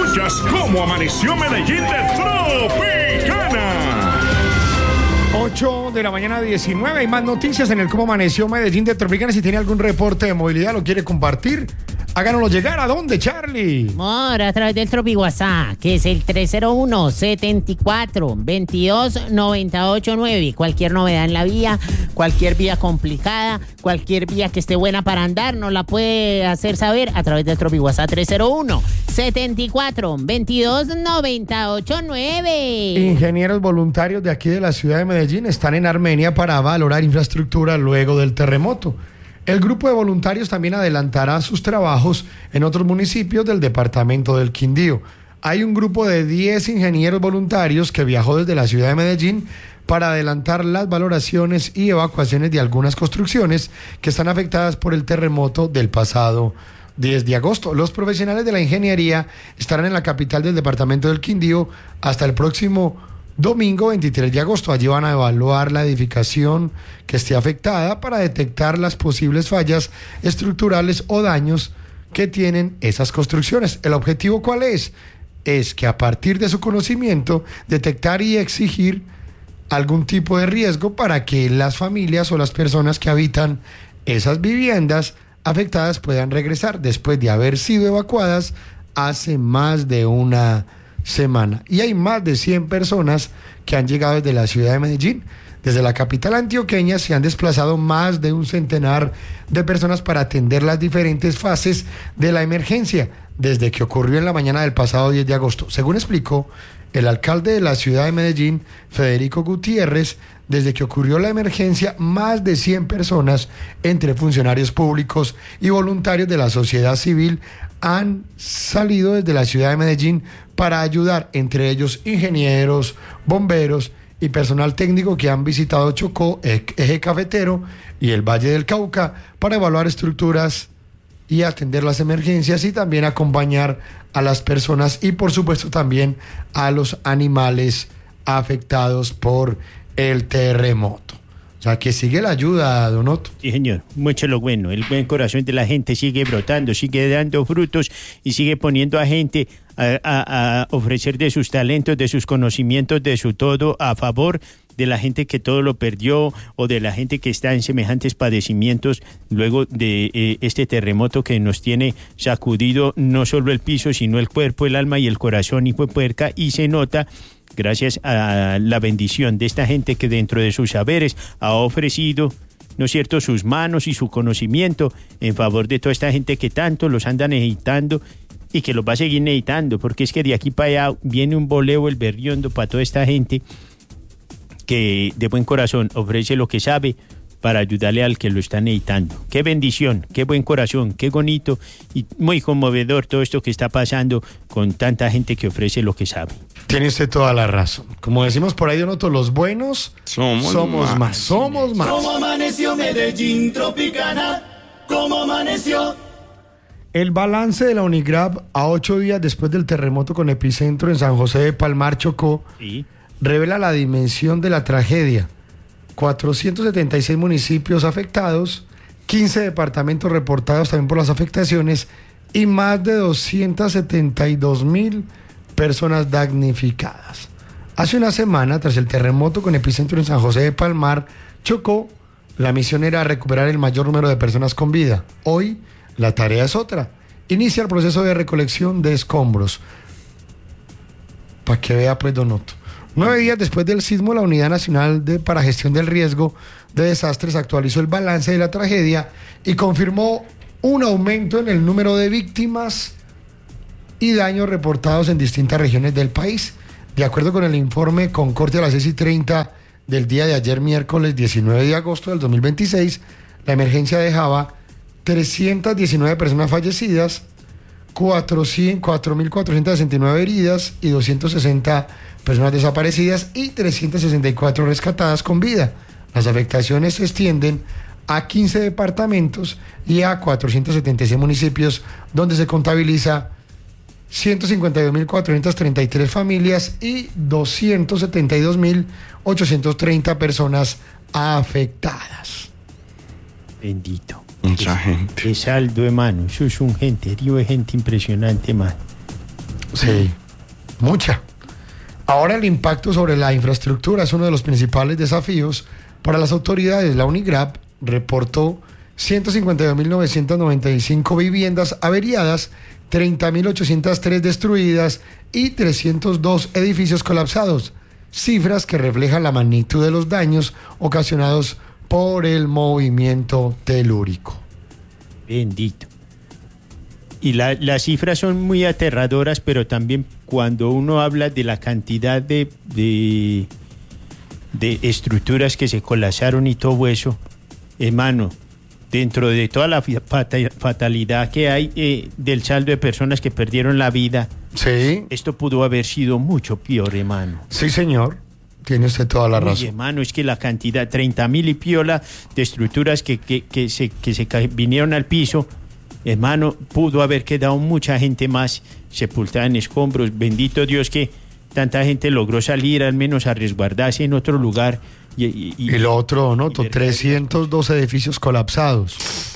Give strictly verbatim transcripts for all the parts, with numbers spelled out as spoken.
oyas cómo amaneció Medellín de Tropicana. ocho de la mañana, diecinueve. Hay más noticias en el cómo amaneció Medellín de Tropicana. Si tiene algún reporte de movilidad, lo quiere compartir, háganoslo llegar. ¿A dónde, Charlie? Amor, a través del Tropi WhatsApp, que es el tres cero uno, setenta y cuatro, veintidós, noventa y ocho nueve. Cualquier novedad en la vía, cualquier vía complicada, cualquier vía que esté buena para andar, nos la puede hacer saber a través del Tropi WhatsApp tres cero uno, setenta y cuatro, veintidós, noventa y ocho nueve. Ingenieros voluntarios de aquí de la ciudad de Medellín están en Armenia para valorar infraestructura luego del terremoto. El grupo de voluntarios también adelantará sus trabajos en otros municipios del departamento del Quindío. Hay un grupo de diez ingenieros voluntarios que viajó desde la ciudad de Medellín para adelantar las valoraciones y evacuaciones de algunas construcciones que están afectadas por el terremoto del pasado diez de agosto. Los profesionales de la ingeniería estarán en la capital del departamento del Quindío hasta el próximo domingo veintitrés de agosto. Allí van a evaluar la edificación que esté afectada para detectar las posibles fallas estructurales o daños que tienen esas construcciones. ¿El objetivo cuál es? Es que a partir de su conocimiento detectar y exigir algún tipo de riesgo para que las familias o las personas que habitan esas viviendas afectadas puedan regresar después de haber sido evacuadas hace más de una semana. Y hay más de cien personas que han llegado desde la ciudad de Medellín. Desde la capital antioqueña se han desplazado más de un centenar de personas para atender las diferentes fases de la emergencia desde que ocurrió en la mañana del pasado diez de agosto. Según explicó el alcalde de la ciudad de Medellín, Federico Gutiérrez, desde que ocurrió la emergencia, más de cien personas, entre funcionarios públicos y voluntarios de la sociedad civil, han salido desde la ciudad de Medellín para ayudar, entre ellos ingenieros, bomberos y personal técnico que han visitado Chocó, Eje Cafetero y el Valle del Cauca para evaluar estructuras y atender las emergencias y también acompañar a las personas y por supuesto también a los animales afectados por el terremoto. O sea, que sigue la ayuda, Don Otto. Sí, señor. Mucho lo bueno. El buen corazón de la gente sigue brotando, sigue dando frutos y sigue poniendo a gente a, a, a ofrecer de sus talentos, de sus conocimientos, de su todo a favor de la gente que todo lo perdió o de la gente que está en semejantes padecimientos luego de eh, este terremoto que nos tiene sacudido no solo el piso, sino el cuerpo, el alma y el corazón, hijo de puerca, y se nota gracias a la bendición de esta gente que dentro de sus saberes ha ofrecido, ¿no es cierto?, sus manos y su conocimiento en favor de toda esta gente que tanto los anda necesitando y que los va a seguir necesitando, porque es que de aquí para allá viene un boleo, el berriondo para toda esta gente que de buen corazón ofrece lo que sabe para ayudarle al que lo está necesitando. Qué bendición, qué buen corazón, qué bonito y muy conmovedor todo esto que está pasando con tanta gente que ofrece lo que sabe. Tiene usted toda la razón. Como decimos por ahí, Don Otto, los buenos somos, somos más. más, somos más. ¿Cómo amaneció Medellín Tropicana? ¿Cómo amaneció? El balance de la Unigrab a ocho días después del terremoto con epicentro en San José de Palmar, Chocó, ¿sí?, revela la dimensión de la tragedia. cuatrocientos setenta y seis municipios afectados, quince departamentos reportados también por las afectaciones y más de doscientos setenta y dos mil personas damnificadas. Hace una semana, tras el terremoto con epicentro en San José de Palmar, Chocó, la misión era recuperar el mayor número de personas con vida. Hoy, la tarea es otra. Inicia el proceso de recolección de escombros. Para que vea, pues, Don Otto. Nueve días después del sismo, la Unidad Nacional de, para Gestión del Riesgo de Desastres actualizó el balance de la tragedia y confirmó un aumento en el número de víctimas y daños reportados en distintas regiones del país. De acuerdo con el informe con corte a las seis y treinta del día de ayer, miércoles diecinueve de agosto del dos mil veintiséis, la emergencia dejaba trescientas diecinueve personas fallecidas, cuatro mil cuatrocientas sesenta y nueve heridas y doscientas sesenta personas desaparecidas y trescientas sesenta y cuatro rescatadas con vida. Las afectaciones se extienden a quince departamentos y a cuatrocientos setenta y seis municipios, donde se contabiliza ciento cincuenta y dos mil cuatrocientas treinta y tres familias y doscientos setenta y dos mil ochocientas treinta personas afectadas. Bendito. Mucha gente. Qué saldo, hermano. Eso es un genterío de gente impresionante, man. Sí, mucha. Ahora el impacto sobre la infraestructura es uno de los principales desafíos para las autoridades. La UNIGRAP reportó ciento cincuenta y dos mil novecientas noventa y cinco viviendas averiadas, treinta mil ochocientas tres destruidas y trescientos dos edificios colapsados, cifras que reflejan la magnitud de los daños ocasionados por el movimiento telúrico. Bendito. Y la, las cifras son muy aterradoras, pero también cuando uno habla de la cantidad de, de, de estructuras que se colapsaron y todo eso, hermano, dentro de toda la fatalidad que hay eh, del saldo de personas que perdieron la vida, sí, esto pudo haber sido mucho peor, hermano. Sí, señor, tiene usted toda la razón. Uy, hermano, es que la cantidad, treinta mil y piola de estructuras que, que, que, se, que se vinieron al piso, hermano, pudo haber quedado mucha gente más sepultada en escombros. Bendito Dios que tanta gente logró salir al menos a resguardarse en otro lugar. Y, y, y lo otro, noto, trescientos dos edificios colapsados,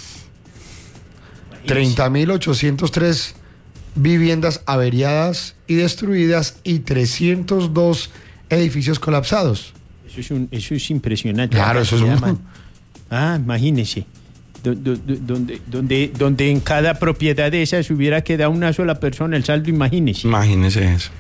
treinta mil ochocientos tres viviendas averiadas y destruidas y trescientos dos edificios colapsados. Eso es, un, eso es impresionante. Claro, eso es un... Ah, imagínese. Donde, donde, donde, donde en cada propiedad de esas hubiera quedado una sola persona, el saldo, imagínese. Imagínese eso.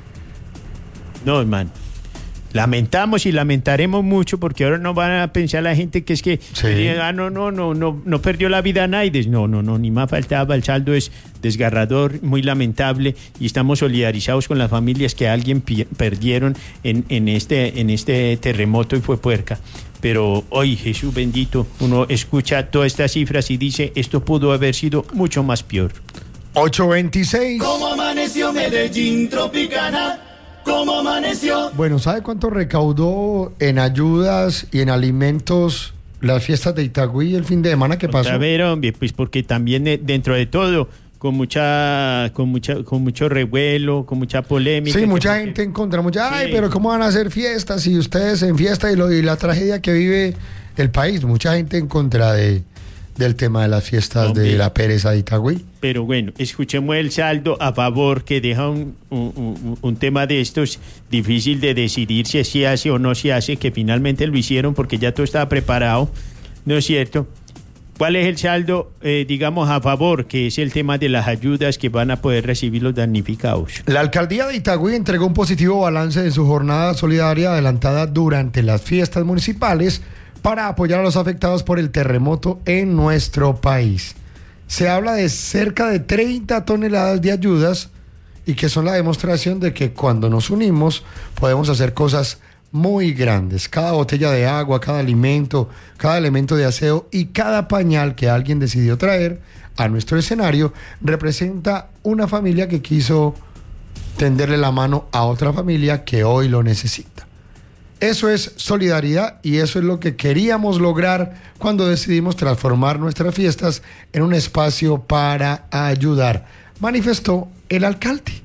No, hermano. Lamentamos y lamentaremos mucho porque ahora no van a pensar la gente que es que sí. ah, no, no, no, no, no perdió la vida nadie. No, no, no, ni más faltaba. El saldo es desgarrador, muy lamentable y estamos solidarizados con las familias que a alguien pi- perdieron en, en, este, en este terremoto y fue puerca. Pero hoy, Jesús bendito, uno escucha todas estas cifras y dice, esto pudo haber sido mucho más peor. ocho veintiséis. ¿Cómo amaneció Medellín Tropicana? ¿Cómo amaneció? Bueno, ¿sabe cuánto recaudó en ayudas y en alimentos las fiestas de Itagüí el fin de semana que pasó? A ver, hombre, pues porque también eh, dentro de todo, con mucha, con mucha, con mucho revuelo, con mucha polémica. Sí, mucha porque... gente en contra, mucha, sí. Ay, pero ¿cómo van a hacer fiestas si ustedes en fiesta y, lo, y la tragedia que vive el país? Mucha gente en contra de, del tema de las fiestas hombre. de la pereza de Itagüí. Pero bueno, escuchemos el saldo a favor que deja un, un, un, un tema de estos difícil de decidir si se hace o no se hace, que finalmente lo hicieron porque ya todo estaba preparado, ¿no es cierto? ¿Cuál es el saldo, eh, digamos, a favor, que es el tema de las ayudas que van a poder recibir los damnificados? La alcaldía de Itagüí entregó un positivo balance de su jornada solidaria adelantada durante las fiestas municipales para apoyar a los afectados por el terremoto en nuestro país. Se habla de cerca de treinta toneladas de ayudas y que son la demostración de que cuando nos unimos podemos hacer cosas muy grandes. Cada botella de agua, cada alimento, cada elemento de aseo y cada pañal que alguien decidió traer a nuestro escenario representa una familia que quiso tenderle la mano a otra familia que hoy lo necesita. Eso es solidaridad y eso es lo que queríamos lograr cuando decidimos transformar nuestras fiestas en un espacio para ayudar, manifestó el alcalde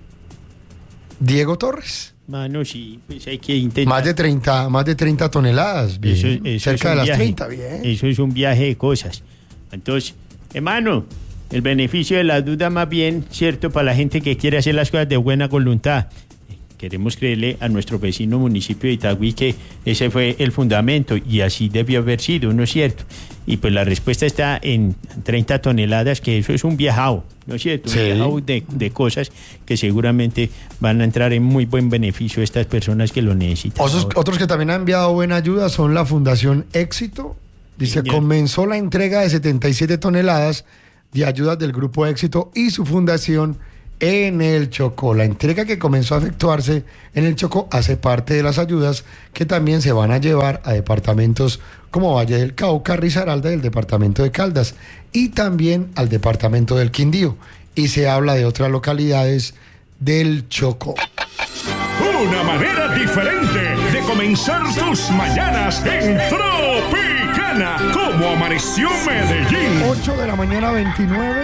Diego Torres. Mano, sí, pues hay que intentar. Más de treinta, más de treinta toneladas, bien. Eso, eso cerca es de las viaje. treinta, bien. Eso es un viaje de cosas. Entonces, hermano, el beneficio de la duda más bien, cierto, para la gente que quiere hacer las cosas de buena voluntad. Queremos creerle a nuestro vecino municipio de Itagüí que ese fue el fundamento y así debió haber sido, ¿no es cierto? Y pues la respuesta está en treinta toneladas, que eso es un viajado, ¿no es cierto? Sí. Un viajado de, de cosas que seguramente van a entrar en muy buen beneficio a estas personas que lo necesitan. Otros, otros que también han enviado buena ayuda son la Fundación Éxito. Dice, Señor. comenzó la entrega de setenta y siete toneladas de ayudas del Grupo Éxito y su fundación en el Chocó. La entrega que comenzó a efectuarse en el Chocó hace parte de las ayudas que también se van a llevar a departamentos como Valle del Cauca, Risaralda y el departamento de Caldas y también al departamento del Quindío. Y se habla de otras localidades del Chocó. Una manera diferente de comenzar tus mañanas en Tropicana. ¿Cómo amaneció Medellín? ocho de la mañana, veintinueve.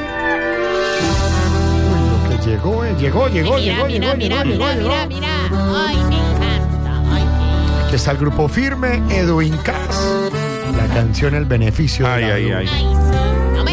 Uy, lo que llegó, eh. llegó, llegó, mira, llegó, mira, llegó, mira, llegó, mira, llegó, mira, llegó. mira. Ay, me encanta. Ay, qué- Aquí está el grupo firme, Edwin Cass. La canción El Beneficio de Ay, la ay, Duda. ay. Ay, su-